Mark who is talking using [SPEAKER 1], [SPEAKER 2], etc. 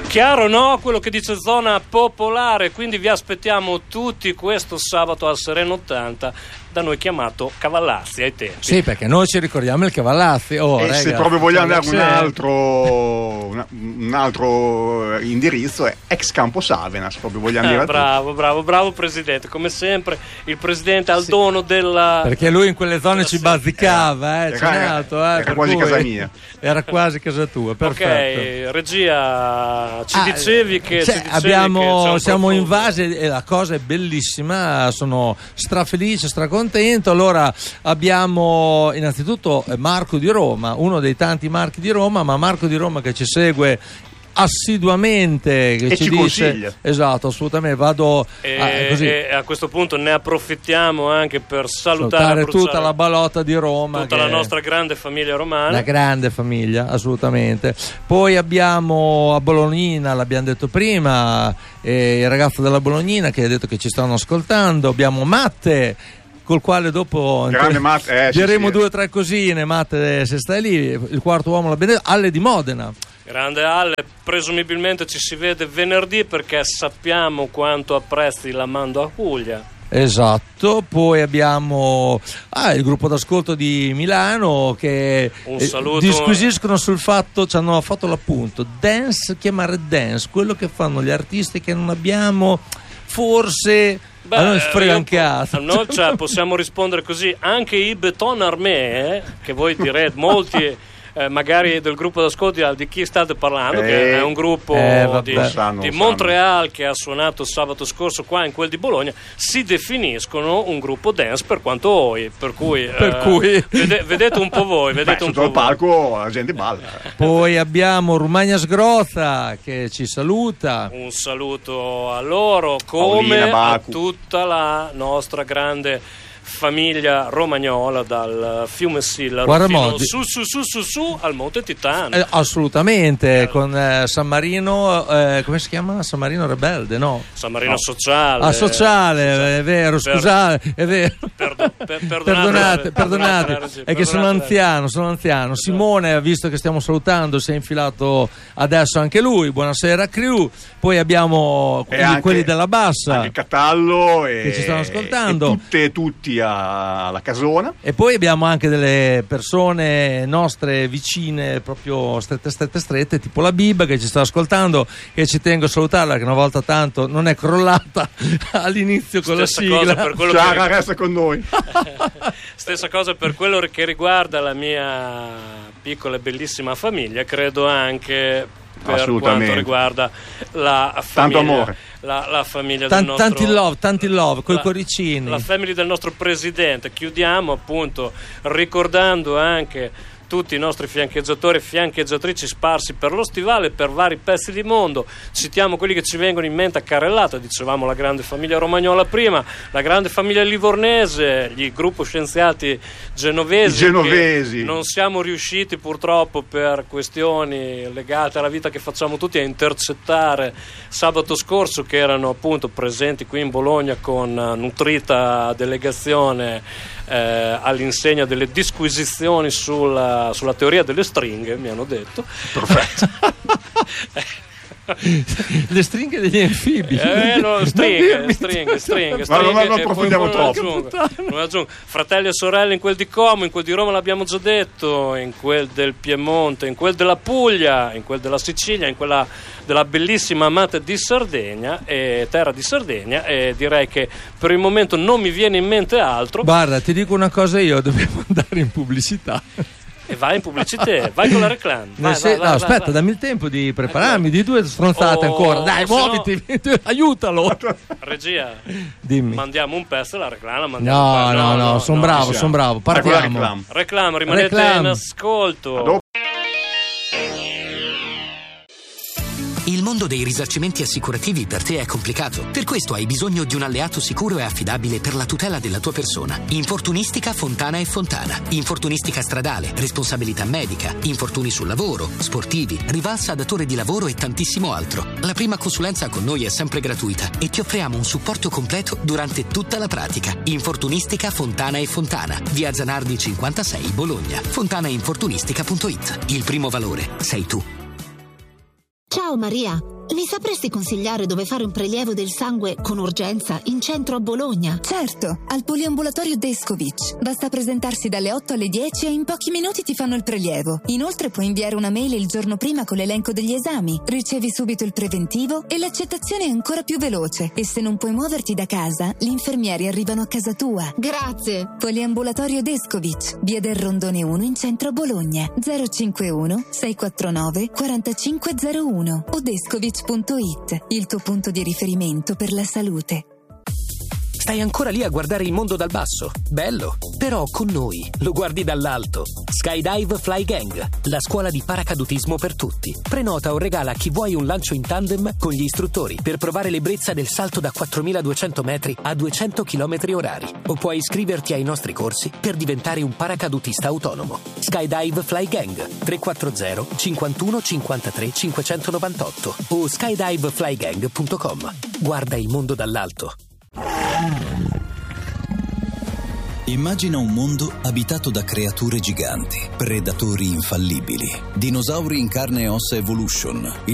[SPEAKER 1] Chiaro, no? Quello che dice zona popolare, quindi vi aspettiamo tutti questo sabato al Sereno 80, da noi chiamato Cavallazzi ai tempi.
[SPEAKER 2] Sì, perché noi ci ricordiamo il Cavallazzi.
[SPEAKER 3] Se proprio vogliamo dare un altro indirizzo è ex Campo Savenas, proprio vogliamo dire.
[SPEAKER 1] Bravo presidente, come sempre il presidente ha il dono della...
[SPEAKER 2] Perché lui in quelle zone ci bazzicava,
[SPEAKER 3] era quasi casa mia.
[SPEAKER 2] Era quasi casa tua, perfetto.
[SPEAKER 1] Ok, regia, ci dicevi che
[SPEAKER 2] siamo invasi e la cosa è bellissima, sono strafelice, stracontento. Allora abbiamo innanzitutto Marco di Roma, uno dei tanti Marchi di Roma, ma Marco di Roma che ci segue assiduamente, che ci dice
[SPEAKER 3] consiglia.
[SPEAKER 2] Esatto, assolutamente. Vado così.
[SPEAKER 1] E a questo punto ne approfittiamo anche per salutare
[SPEAKER 2] tutta la ballotta di Roma,
[SPEAKER 1] tutta la nostra grande famiglia romana,
[SPEAKER 2] la grande famiglia, assolutamente. Poi abbiamo a Bolognina, l'abbiamo detto prima, il ragazzo della Bolognina che ha detto che ci stanno ascoltando. Abbiamo Matte, col quale dopo diremo 2 o 3 cosine. Matte, se stai lì, il quarto uomo l'abbiamo detto. Alle di Modena,
[SPEAKER 1] grande Ale, presumibilmente ci si vede venerdì perché sappiamo quanto apprezzi la Mando a Puglia.
[SPEAKER 2] Esatto. Poi abbiamo il gruppo d'ascolto di Milano che
[SPEAKER 1] un saluto,
[SPEAKER 2] disquisiscono sul fatto, ci hanno fatto l'appunto chiamare dance quello che fanno gli artisti che non abbiamo, forse. A noi frega un cazzo.
[SPEAKER 1] Noi possiamo rispondere così. Anche i Beton Armé, che voi direte molti magari del gruppo d'ascolto di chi state parlando, che è un gruppo di Montreal che ha suonato sabato scorso qua in quel di Bologna, si definiscono un gruppo dance per quanto voi, per cui vedete un po' voi,
[SPEAKER 3] sotto il palco la gente balla.
[SPEAKER 2] Poi abbiamo Rumagna Sgrozza che ci saluta, un
[SPEAKER 1] saluto a loro, come a tutta la nostra grande famiglia romagnola, dal fiume Sillaro fino su al Monte Titano.
[SPEAKER 2] Assolutamente, con San Marino, come si chiama? San Marino Rebelde, no?
[SPEAKER 1] San Marino Sociale.
[SPEAKER 2] Sociale, è vero, scusate, è vero. Perdonate, è che sono anziano. Simone, visto che stiamo salutando, si è infilato adesso anche lui. Buonasera crew. Poi abbiamo quelli della Bassa,
[SPEAKER 3] anche Catallo
[SPEAKER 2] che ci stanno ascoltando,
[SPEAKER 3] e tutti alla casona.
[SPEAKER 2] E poi abbiamo anche delle persone nostre vicine, proprio strette, tipo la Bibba che ci sta ascoltando, che ci tengo a salutarla, che una volta tanto non è crollata all'inizio con
[SPEAKER 1] stessa
[SPEAKER 2] la sigla.
[SPEAKER 1] Cosa per quello
[SPEAKER 3] resta con noi.
[SPEAKER 1] Stessa cosa per quello che riguarda la mia piccola e bellissima famiglia, credo anche per quanto riguarda la famiglia.
[SPEAKER 3] Tanto amore.
[SPEAKER 1] La famiglia del nostro
[SPEAKER 2] tanti love coi cuoricini,
[SPEAKER 1] la famiglia del nostro presidente. Chiudiamo appunto ricordando anche tutti i nostri fiancheggiatori e fiancheggiatrici sparsi per lo stivale, per vari pezzi di mondo. Citiamo quelli che ci vengono in mente a carrellata. Dicevamo la grande famiglia romagnola prima, la grande famiglia livornese, il gruppo scienziati genovesi. Non siamo riusciti purtroppo, per questioni legate alla vita che facciamo tutti, a intercettare sabato scorso, che erano appunto presenti qui in Bologna con nutrita delegazione all'insegna delle disquisizioni sulla teoria delle stringhe, mi hanno detto.
[SPEAKER 3] Perfetto.
[SPEAKER 2] Le stringhe degli anfibi.
[SPEAKER 1] Stringhe.
[SPEAKER 3] Ma non approfondiamo troppo.
[SPEAKER 1] Non aggiungo. Fratelli e sorelle in quel di Como, in quel di Roma l'abbiamo già detto, in quel del Piemonte, in quel della Puglia, in quel della Sicilia, in quella della bellissima amata di Sardegna, terra di Sardegna, e direi che per il momento non mi viene in mente altro.
[SPEAKER 2] Guarda, ti dico una cosa io, dobbiamo andare in pubblicità.
[SPEAKER 1] E vai in pubblicità, vai con la reclame.
[SPEAKER 2] Aspetta, dammi il tempo di prepararmi, di 2 stronzate ancora. Dai, muoviti, aiutalo.
[SPEAKER 1] Regia,
[SPEAKER 2] dimmi.
[SPEAKER 1] Mandiamo un pezzo alla reclama.
[SPEAKER 2] No, sono bravo. Partiamo.
[SPEAKER 1] Reclama, rimanete in ascolto.
[SPEAKER 4] Il mondo dei risarcimenti assicurativi per te è complicato. Per questo hai bisogno di un alleato sicuro e affidabile per la tutela della tua persona. Infortunistica Fontana e Fontana. Infortunistica stradale, responsabilità medica, infortuni sul lavoro, sportivi, rivalsa datore di lavoro e tantissimo altro. La prima consulenza con noi è sempre gratuita e ti offriamo un supporto completo durante tutta la pratica. Infortunistica Fontana e Fontana. Via Zanardi 56, Bologna. fontanainfortunistica.it. Il primo valore sei tu.
[SPEAKER 5] Ciao Maria, Mi sapresti consigliare dove fare un prelievo del sangue con urgenza in centro a Bologna?
[SPEAKER 6] Certo, al poliambulatorio Descovich. Basta presentarsi dalle 8 alle 10 e in pochi minuti ti fanno il prelievo. Inoltre puoi inviare una mail il giorno prima con l'elenco degli esami. Ricevi subito il preventivo e l'accettazione è ancora più veloce. E se non puoi muoverti da casa, gli infermieri arrivano a casa tua.
[SPEAKER 5] Grazie.
[SPEAKER 6] Poliambulatorio Descovich, via del Rondone 1 in centro a Bologna. 051 649 4501 o descovich.it, il tuo punto di riferimento per la salute.
[SPEAKER 4] Stai ancora lì a guardare il mondo dal basso? Bello! Però con noi lo guardi dall'alto. Skydive Fly Gang, la scuola di paracadutismo per tutti. Prenota o regala a chi vuoi un lancio in tandem con gli istruttori per provare l'ebbrezza del salto da 4.200 metri a 200 km/h. O puoi iscriverti ai nostri corsi per diventare un paracadutista autonomo. Skydive Fly Gang 340 51 53 598 o skydiveflygang.com. Guarda il mondo dall'alto.
[SPEAKER 7] Immagina un mondo abitato da creature giganti, predatori infallibili, dinosauri in carne e ossa Evolution,